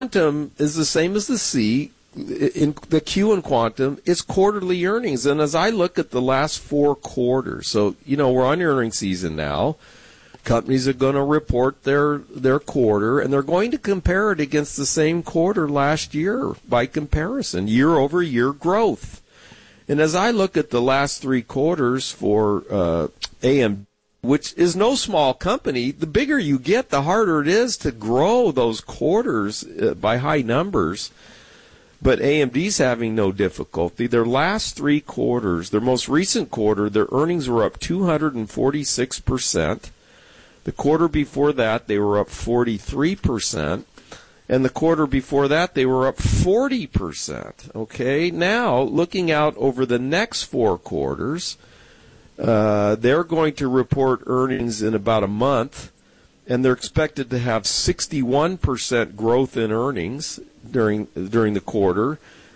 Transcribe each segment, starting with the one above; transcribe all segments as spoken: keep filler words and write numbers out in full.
Quantum is the same as the C. In the Q in Quantum, it's quarterly earnings. And as I look at the last four quarters, so, you know, we're on earnings season now. Companies are going to report their their quarter, and they're going to compare it against the same quarter last year by comparison, year-over-year growth. And as I look at the last three quarters for uh, A M D, which is no small company, the bigger you get, the harder it is to grow those quarters uh, by high numbers. But A M D's having no difficulty. Their last three quarters, their most recent quarter, their earnings were up two hundred forty-six percent. The quarter before that, they were up forty-three percent. And the quarter before that, they were up forty percent. Okay, now looking out over the next four quarters, uh, they're going to report earnings in about a month, and they're expected to have sixty-one percent growth in earnings during during the quarter.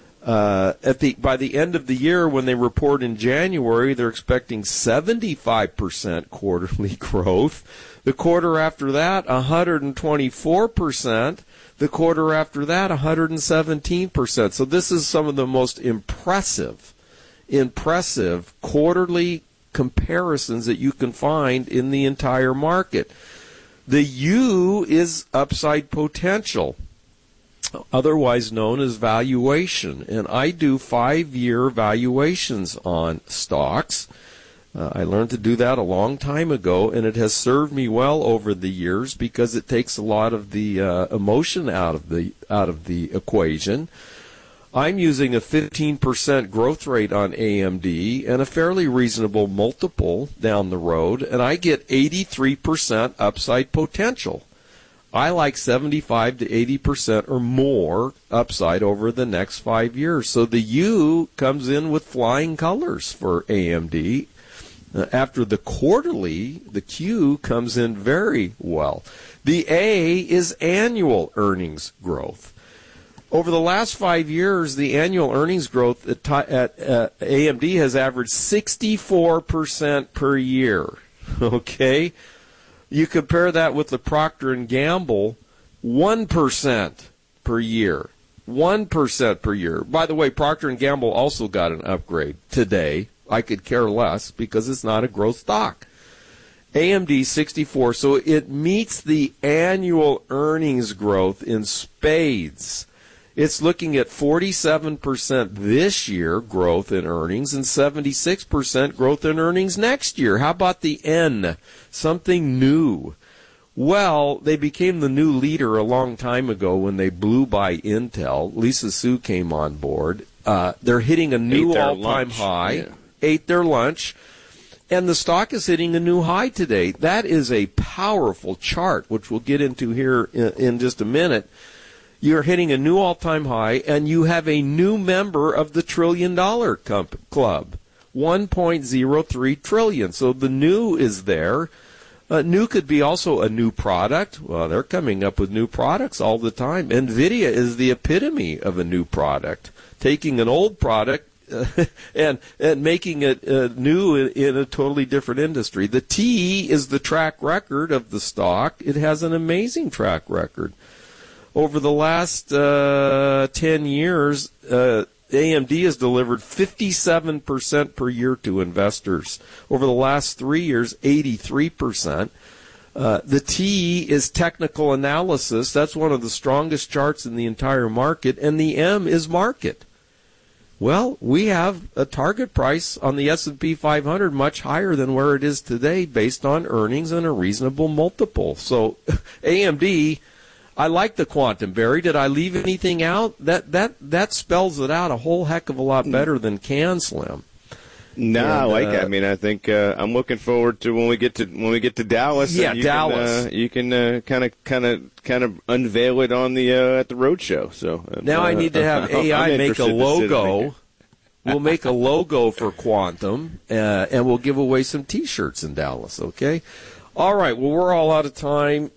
Uh, at the by the end of the year, when they report in January, they're expecting seventy-five percent quarterly growth. The quarter after that, one hundred twenty-four percent. The quarter after that, one hundred seventeen percent. So this is some of the most impressive, impressive quarterly comparisons that you can find in the entire market. The U is upside potential, otherwise known as valuation. And I do five-year valuations on stocks. Uh, I learned to do that a long time ago, and it has served me well over the years because it takes a lot of the uh, emotion out of the out of the equation. I'm using a fifteen percent growth rate on A M D and a fairly reasonable multiple down the road, and I get eighty-three percent upside potential. I like seventy-five to eighty percent or more upside over the next five years. So the U comes in with flying colors for A M D. Uh, after the quarterly, the Q comes in very well. The A is annual earnings growth. Over the last five years, the annual earnings growth at, at uh, A M D has averaged sixty-four percent per year. Okay? You compare that with the Procter and Gamble, one percent per year. one percent per year. By the way, Procter and Gamble also got an upgrade today. I could care less because it's not a growth stock. A M D sixty-four, so it meets the annual earnings growth in spades. It's looking at forty-seven percent this year growth in earnings and seventy-six percent growth in earnings next year. How about the N? Something new. Well, they became the new leader a long time ago when they blew by Intel. Lisa Su came on board. Uh, they're hitting a new all-time high. Yeah. Ate their lunch, and the stock is hitting a new high today. That is a powerful chart, which we'll get into here in, in just a minute. You're hitting a new all-time high, and you have a new member of the trillion-dollar comp- club, one point zero three trillion. So the new is there. Uh, new could be also a new product. Well, they're coming up with new products all the time. NVIDIA is the epitome of a new product, taking an old product Uh, and and making it uh, new in, in a totally different industry. The T is the track record of the stock. It has an amazing track record. Over the last uh, ten years, uh, A M D has delivered fifty-seven percent per year to investors. Over the last three years, eighty-three percent. Uh, the T is technical analysis. That's one of the strongest charts in the entire market. And the M is market. Well, we have a target price on the S and P five hundred much higher than where it is today based on earnings and a reasonable multiple. So A M D, I like the quantum, Barry. Did I leave anything out? That that that spells it out a whole heck of a lot better than CanSlim. No, and, I like uh, it. I mean, I think uh, I'm looking forward to when we get to when we get to Dallas. Yeah, and you Dallas. Can, uh, you can kind of kind of kind of unveil it on the uh, at the road show. So uh, now I need to have A I make a logo. We'll make a logo for Quantum, uh, and we'll give away some T-shirts in Dallas. Okay. All right. Well, we're all out of time.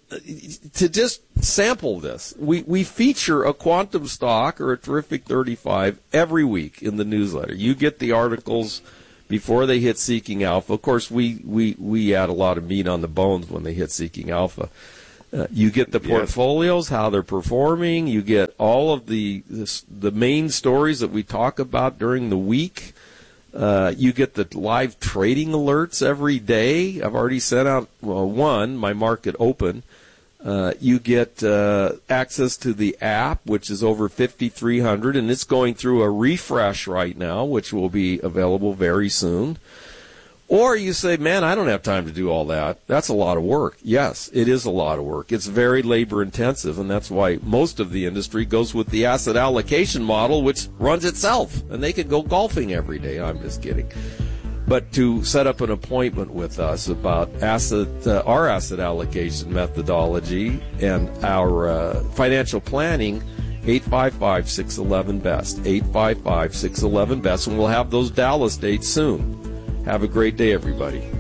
To just sample this, we we feature a quantum stock or a terrific thirty-five every week in the newsletter. You get the articles before they hit Seeking Alpha. Of course, we, we, we add a lot of meat on the bones when they hit Seeking Alpha. Uh, you get the portfolios, how they're performing. You get all of the this, the main stories that we talk about during the week. Uh, you get the live trading alerts every day. I've already sent out well, one, my market open. Uh, you get uh, access to the app, which is over fifty-three hundred, and it's going through a refresh right now, which will be available very soon. Or you say, man, I don't have time to do all that. That's a lot of work. Yes, it is a lot of work. It's very labor intensive, and that's why most of the industry goes with the asset allocation model, which runs itself, and they can go golfing every day. I'm just kidding. But to set up an appointment with us about asset, uh, our asset allocation methodology and our uh, financial planning, eight five five, six one one, B E S T, eight five five, six one one, B E S T, and we'll have those Dallas dates soon. Have a great day, everybody.